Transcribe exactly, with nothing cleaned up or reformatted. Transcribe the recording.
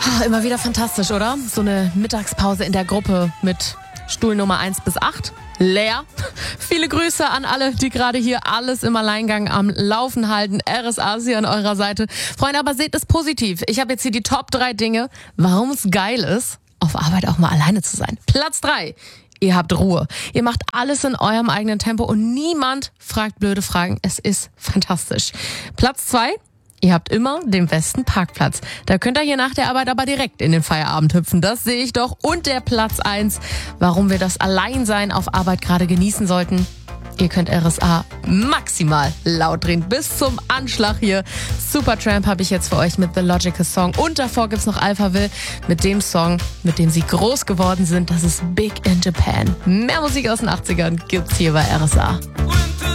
Ah, immer wieder fantastisch, oder? So eine Mittagspause in der Gruppe mit Stuhl Nummer eins bis acht. Leer. Viele Grüße an alle, die gerade hier alles im Alleingang am Laufen halten. R S A ist hier an eurer Seite. Freunde, aber seht es positiv. Ich habe jetzt hier die Top drei Dinge, warum es geil ist, auf Arbeit auch mal alleine zu sein. Platz drei. Ihr habt Ruhe. Ihr macht alles in eurem eigenen Tempo und niemand fragt blöde Fragen. Es ist fantastisch. Platz zwei. Ihr habt immer den besten Parkplatz. Da könnt ihr hier nach der Arbeit aber direkt in den Feierabend hüpfen. Das sehe ich doch. Und der Platz eins, warum wir das Alleinsein auf Arbeit gerade genießen sollten. Ihr könnt R S A maximal laut drehen. Bis zum Anschlag hier. Supertramp habe ich jetzt für euch mit The Logical Song. Und davor gibt's noch Alphaville mit dem Song, mit dem sie groß geworden sind. Das ist Big in Japan. Mehr Musik aus den achtzigern gibt's hier bei R S A.